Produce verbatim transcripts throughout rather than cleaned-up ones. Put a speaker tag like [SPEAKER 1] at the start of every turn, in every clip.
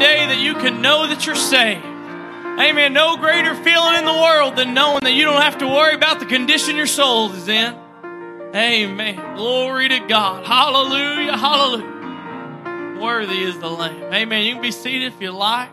[SPEAKER 1] today that you can know that you're saved. Amen. No greater feeling in the world than knowing that you don't have to worry about the condition your soul is in. Amen. Glory to God. Hallelujah. Hallelujah. Worthy is the Lamb. Amen. You can be seated if you like.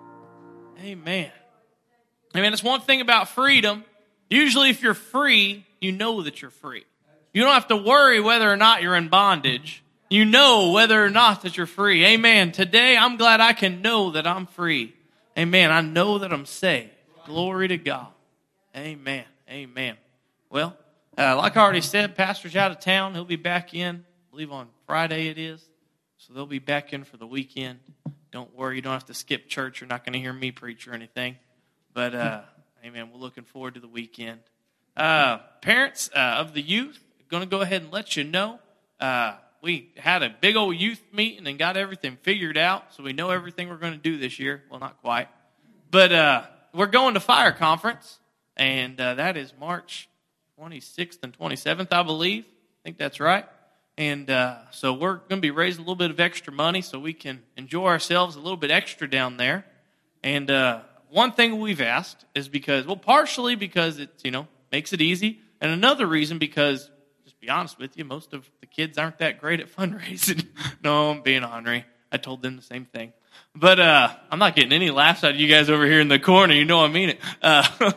[SPEAKER 1] Amen. Amen. It's one thing about freedom. Usually if you're free, you know that you're free. You don't have to worry whether or not you're in bondage. You know whether or not that you're free. Amen. Today, I'm glad I can know that I'm free. Amen. I know that I'm saved. Glory to God. Amen. Amen. Well, uh, like I already said, Pastor's out of town. He'll be back in, I believe on Friday it is. So they'll be back in for the weekend. Don't worry. You don't have to skip church. You're not going to hear me preach or anything. But, uh, amen, we're looking forward to the weekend. Uh, parents uh, of the youth, going to go ahead and let you know. Uh, we had a big old youth meeting and got everything figured out, so we know everything we're going to do this year. Well, not quite. But uh, we're going to Fire Conference, and uh, that is March twenty-sixth and twenty-seventh, I believe. I think that's right. And uh, so we're going to be raising a little bit of extra money so we can enjoy ourselves a little bit extra down there. And uh, one thing we've asked is because, well, partially because it, you know, makes it easy, and another reason because, just be honest with you, most of the kids aren't that great at fundraising. No, I'm being ornery. I told them the same thing. But uh, I'm not getting any laughs out of you guys over here in the corner. You know I mean it. Uh,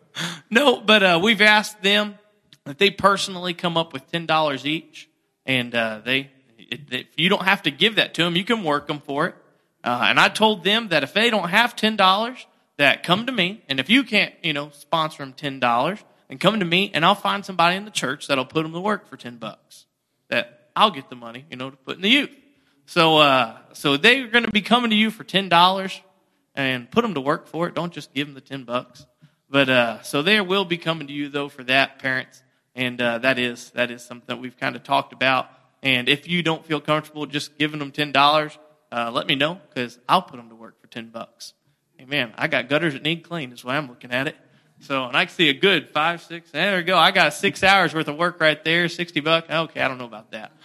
[SPEAKER 1] no, but uh, we've asked them that they personally come up with ten dollars each. And uh, they, if you don't have to give that to them, you can work them for it. Uh, and I told them that if they don't have ten dollars, that come to me. And if you can't, you know, sponsor them ten dollars, and come to me, and I'll find somebody in the church that'll put them to work for ten bucks. That I'll get the money, you know, to put in the youth. So, uh, so they're going to be coming to you for ten dollars, and put them to work for it. Don't just give them the ten bucks. But uh, so they will be coming to you though for that, parents. And uh, that is that is something that we've kind of talked about. And if you don't feel comfortable just giving them ten dollars, uh, let me know, because I'll put them to work for ten bucks. Amen. I got gutters that need cleaned. That's why I'm looking at it. So, and I can see a good five, six. There we go. I got six hours worth of work right there. Sixty bucks. Okay, I don't know about that,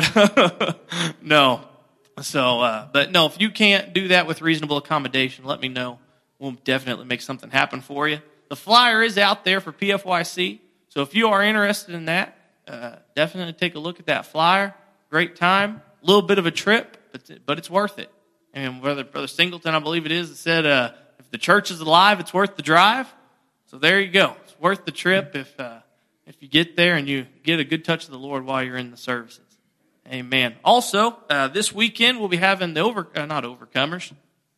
[SPEAKER 1] but no. So, uh, but no. If you can't do that with reasonable accommodation, let me know. We'll definitely make something happen for you. The flyer is out there for P F Y C. So if you are interested in that, uh, definitely take a look at that flyer. Great time, a little bit of a trip, but but it's worth it. And Brother Brother Singleton, I believe it is, said uh, if the church is alive, it's worth the drive. So there you go. It's worth the trip if uh, if you get there and you get a good touch of the Lord while you're in the services. Amen. Also, uh, this weekend we'll be having the over uh, not overcomers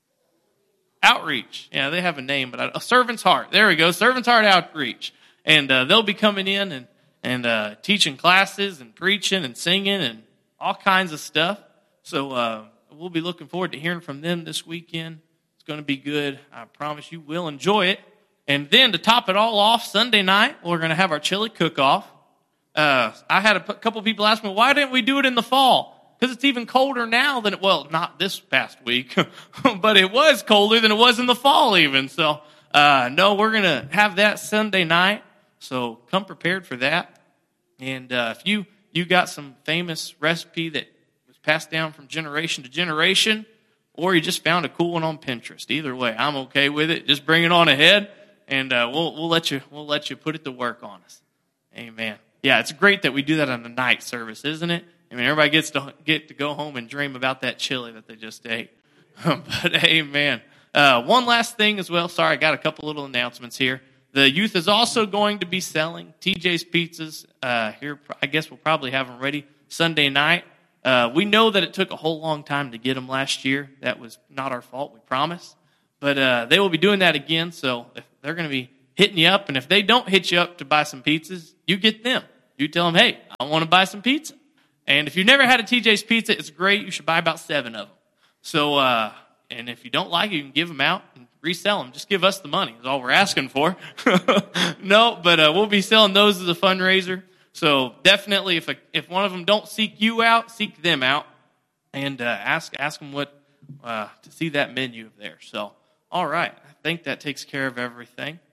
[SPEAKER 1] outreach. Yeah, they have a name, but I, a Servant's Heart. There we go, Servant's Heart outreach. And uh, they'll be coming in and, and uh, teaching classes and preaching and singing and all kinds of stuff. So uh, we'll be looking forward to hearing from them this weekend. It's going to be good. I promise you will enjoy it. And then to top it all off, Sunday night, we're going to have our chili cook-off. Uh, I had a p- couple people ask me, why didn't we do it in the fall? Because it's even colder now than it, well, not this past week, but it was colder than it was in the fall even. So, uh, no, we're going to have that Sunday night. So come prepared for that. And uh, if you, you got some famous recipe that was passed down from generation to generation, or you just found a cool one on Pinterest, either way, I'm okay with it. Just bring it on ahead, and uh, we'll we'll let you we'll let you put it to work on us. Amen. Yeah, it's great that we do that on the night service, isn't it? I mean, everybody gets to get to go home and dream about that chili that they just ate. But amen. Uh, one last thing as well. Sorry, I got a couple little announcements here. The youth is also going to be selling T J's Pizzas uh, here. I guess we'll probably have them ready Sunday night. Uh, we know that it took a whole long time to get them last year. That was not our fault, we promise. But uh, they will be doing that again, so if they're going to be hitting you up. And if they don't hit you up to buy some pizzas, you get them. You tell them, hey, I want to buy some pizza. And if you've never had a T J's Pizza, it's great. You should buy about seven of them. So, uh, and if you don't like it, you can give them out and resell them. Just give us the money is all we're asking for. No, but uh, we'll be selling those as a fundraiser. So definitely, if a, if one of them don't seek you out, seek them out, and uh, ask ask them what uh, to see that menu there. So, all right, I think that takes care of everything.